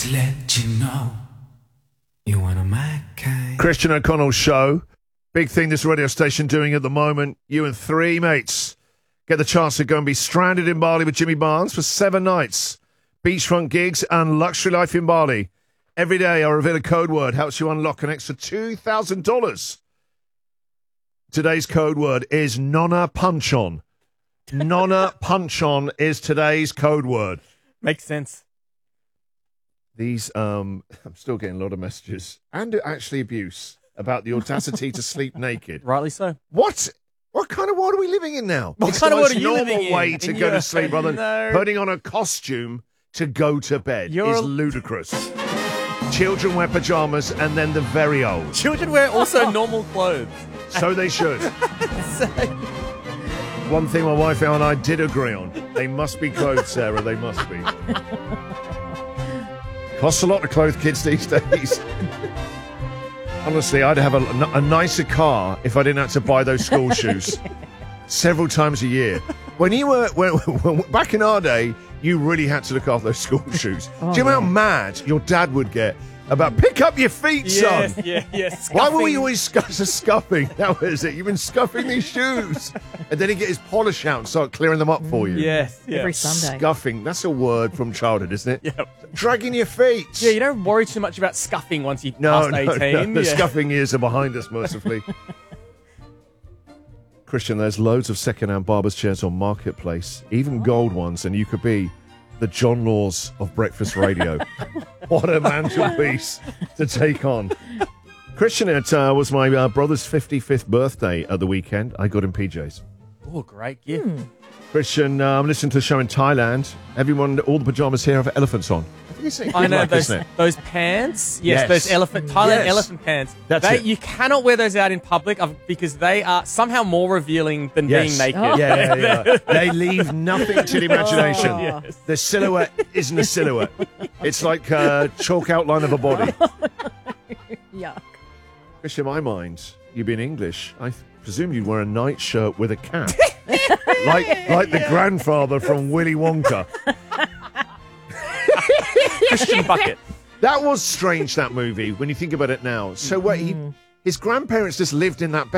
Just let you know you one of my kind. Christian O'Connell's show. Big thing this radio station doing at the moment. You and three mates get the chance to go and be stranded in Bali with Jimmy Barnes for 7 nights. Beachfront gigs and luxury life in Bali. Every day I reveal a code word. Helps you unlock an extra $2,000. Today's code word is Nonna Punch-On. Nonna Punch-On is today's code word. Makes sense. These, I'm still getting a lot of messages and actually abuse about the audacity to sleep naked. Rightly so. What kind of world are we living in now? What It's kind the of world most are you normal living in? way to In go your- to sleep rather than No. putting on a costume to go to bed You're- is ludicrous. Children wear pajamas and then the very old. Children wear also normal clothes. So they should. One thing my wife and I did agree on. They must be clothed, Sarah. They must be. Costs a lot to clothe kids these days. Honestly, I'd have a nicer car if I didn't have to buy those school shoes several times a year. When you were when back in our day, you really had to look after those school shoes. Do you know how mad your dad would get about pick up your feet, son? Yes. Why were we always scuffing? That was it. You've been scuffing these shoes. And then he'd get his polish out and start clearing them up for you. Yes. Every Sunday. Scuffing. That's a word from childhood, isn't it? Yeah. Dragging your feet. Yeah, you don't worry too much about scuffing once you No, pass 18. The Yeah. scuffing years are behind us, mercifully. Christian, there's loads of second-hand barber's chairs on Marketplace, even gold ones, and you could be the John Laws of breakfast radio. What a mantelpiece to take on. Christian, it was my brother's 55th birthday at the weekend. I got him PJs. Oh, great gift. Christian, I'm listening to a show in Thailand. All the pajamas here have elephants on. I think it's a I good know luck, isn't it? those pants. Yes. Those Thailand Yes. elephant pants. That's it. You cannot wear those out in public because they are somehow more revealing than being naked. Oh. Yeah. They leave nothing to the imagination. Oh. Yes. The silhouette isn't a silhouette. It's like a chalk outline of a body. Yuck. Christian, in my mind, you being English, I presume you'd wear a nightshirt with a cap. like the grandfather from Willy Wonka. Christian bucket. That was strange, that movie, when you think about it now. So his grandparents just lived in that